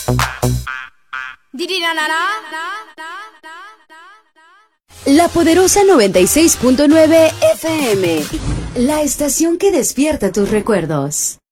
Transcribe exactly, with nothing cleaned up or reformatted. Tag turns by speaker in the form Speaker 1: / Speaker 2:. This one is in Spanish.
Speaker 1: La Poderosa noventa y seis punto nueve F M, la estación que despierta tus recuerdos.